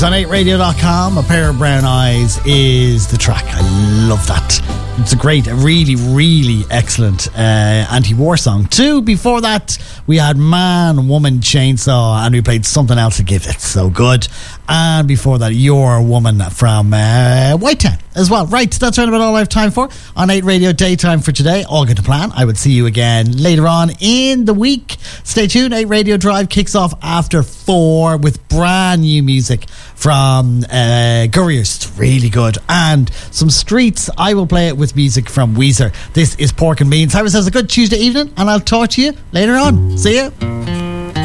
On 8radio.com, A Pair of Brown Eyes is the track. I love that. It's a great, really, really excellent anti-war song. Two, before that, we had Man, Woman, Chainsaw, and we played Something Else to Give. It's so good. And before that, Your Woman from Whitetown as well. Right, that's right about all I have time for on 8 Radio Daytime for today. All good to plan. I would see you again later on in the week. Stay tuned. 8 Radio Drive kicks off after 4 with brand new music from Gurriers. It's really good. And some Streets. I will play it with music from Weezer. This is Pork and Beans. Have yourselves a good Tuesday evening, and I'll talk to you later on. See you.